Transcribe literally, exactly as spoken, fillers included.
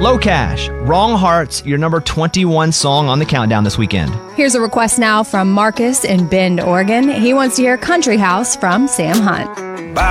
Low Cash, Wrong Hearts, your number twenty-one song on the countdown this weekend. Here's a request now from Marcus in Bend, Oregon. He wants to hear Country House from Sam Hunt.